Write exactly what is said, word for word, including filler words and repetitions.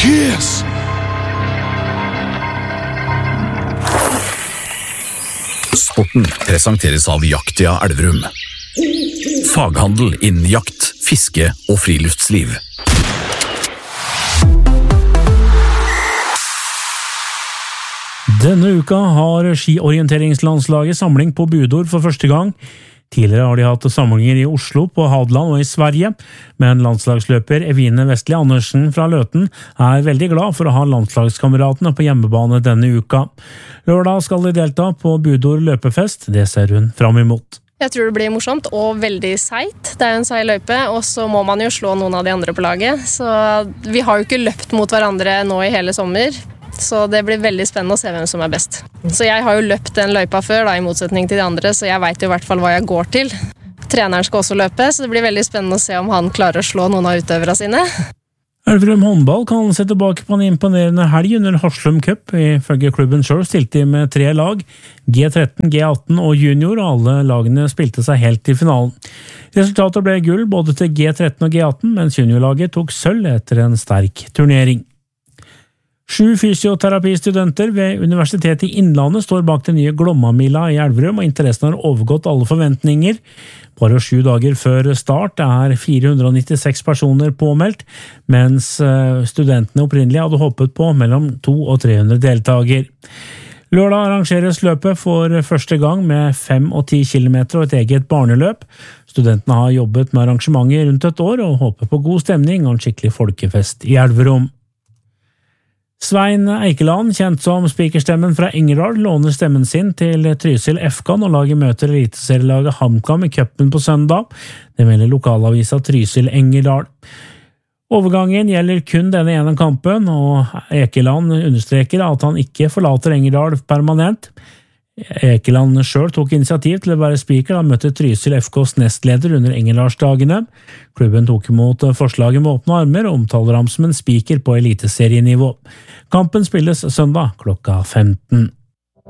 Yes! Sporten presenteres av Jaktia Elverum. Faghandel innen jakt, fiske og friluftsliv. Denne uka har skiorienteringslandslaget samling på Budor for første gang. Tidligere har de hatt samlinger i Oslo, på Hadeland og i Sverige, men landslagsløper Evine Vestli Andersen fra Løten er veldig glad for å ha landslagskameratene på hjemmebane denne uka. Lørdag skal de delta på Budor løpefest, det ser hun fram imot. Jeg tror det blir morsomt og veldig seit. Det er en seig løype, og så må man jo slå noen av de andre på laget. Så vi har jo ikke løpt mot hverandre nå i hele sommer. Så det blir veldig spennende å se hvem som er best. Så jeg har jo løpt den løypa før, da, i motsetning til de andre, så jeg vet jo i hvert fall hva jeg går til. Treneren skal også løpe, så det blir veldig spennende å se om han klarer å slå noen av utøvere sine. Elverum håndball kan se tilbake på en imponerende helg under Haslum Cup. Ifølge klubben selv stilte de med tre lag, G tretten, G atten og junior, og alle lagene spilte seg helt til finalen. Resultatet ble gull både til G tretten og G atten, mens juniorlaget tok sølv etter en sterk turnering. Sju fysioterapistudenter ved Universitetet i Innlandet står bak den nye Glomma-mila i Elverum, og interessen har overgått alle forventninger. Bare sju dager før start er fire hundre nittiseks personer påmeldt, mens studentene opprinnelig hadde håpet på mellom to og tre hundre deltager. Lørdag arrangeres løpet for første gang med fem og ti kilometer og et eget barneløp. Studentene har jobbet med arrangementet rundt et år og håper på god stemning og en skikkelig folkefest i Elverum. Svein Eikeland, kjent som speakerstemmen fra Engerdal, låner stemmen sin til Trysil F K når laget møter eliteserielaget HamKam i cupen på søndag. Det melder lokalavisa Trysil Engerdal. Overgangen gjelder kun denne ene kampen, og Eikeland understreker at han ikke forlater Engerdal permanent. Eikeland selv tok initiativ til å være speaker da han møtte Trysil F Ks nestleder under Engerdalsdagene. Klubben tok imot forslaget med åpne armer og omtaler ham som en speaker på eliteserienivå. Kampen spilles søndag klokka femten.